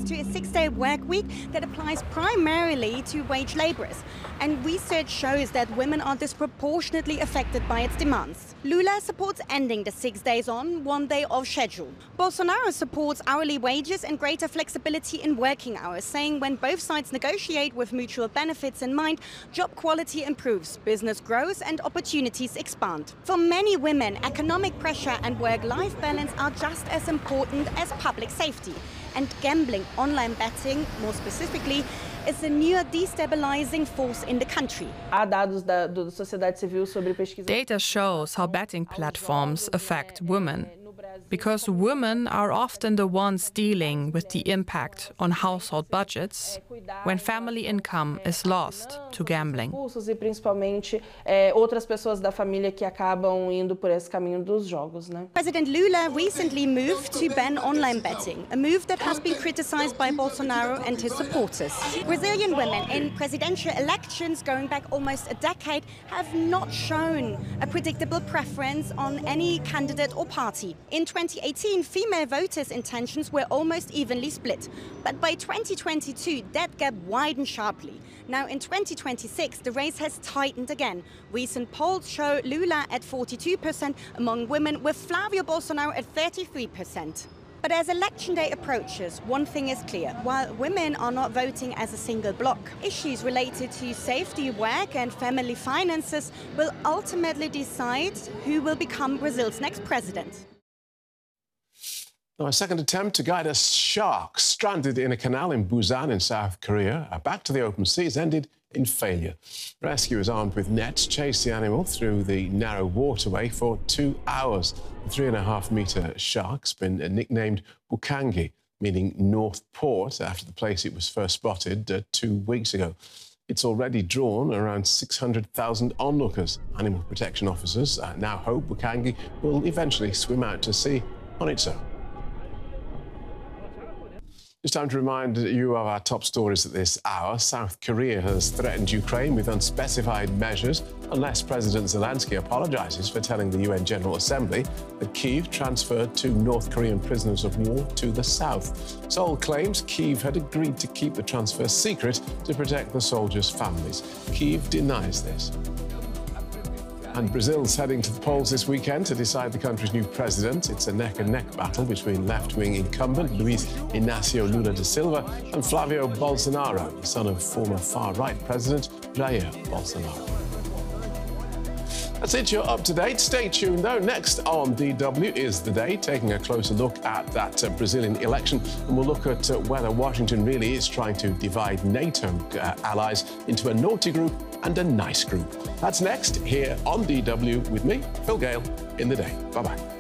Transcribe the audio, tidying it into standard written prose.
to a 6-day work week that applies primarily to wage laborers. And research shows that women are disproportionately affected by its demands. Lula supports ending the 6 days on, 1 day off schedule. Bolsonaro supports hourly wages and greater flexibility in working hours, saying when both sides negotiate with mutual benefits in mind, job quality improves, business grows and opportunities expand. For many women, economic pressure and work-life balance are just as important as public safety. And gambling, online betting, more specifically, is a new destabilizing force in the country. Data shows how betting platforms affect women, because women are often the ones dealing with the impact on household budgets when family income is lost to gambling. President Lula recently moved to ban online betting, a move that has been criticized by Bolsonaro and his supporters. Brazilian women in presidential elections going back almost a decade have not shown a predictable preference on any candidate or party. In 2018, female voters' intentions were almost evenly split. But by 2022, that gap widened sharply. Now in 2026, the race has tightened again. Recent polls show Lula at 42% among women, with Flavio Bolsonaro at 33%. But as election day approaches, one thing is clear. While women are not voting as a single bloc, issues related to safety, work and family finances will ultimately decide who will become Brazil's next president. Now, a second attempt to guide a shark stranded in a canal in Busan in South Korea back to the open seas ended in failure. Rescuers armed with nets chased the animal through the narrow waterway for 2 hours. The 3.5-metre shark's been nicknamed Bukangi, meaning North Port, after the place it was first spotted 2 weeks ago. It's already drawn around 600,000 onlookers. Animal protection officers now hope Bukangi will eventually swim out to sea on its own. It's time to remind you of our top stories at this hour. South Korea has threatened Ukraine with unspecified measures unless President Zelensky apologises for telling the UN General Assembly that Kyiv transferred 2 North Korean prisoners of war to the south. Seoul claims Kyiv had agreed to keep the transfer secret to protect the soldiers' families. Kyiv denies this. And Brazil's heading to the polls this weekend to decide the country's new president. It's a neck-and-neck battle between left-wing incumbent Luiz Inácio Lula da Silva and Flavio Bolsonaro, the son of former far-right president Jair Bolsonaro. That's it, you're up to date. Stay tuned, though. Next on DW is The Day, taking a closer look at that Brazilian election, and we'll look at whether Washington really is trying to divide NATO allies into a naughty group and a nice group. That's next here on DW with me, Phil Gale, in The Day. Bye-bye.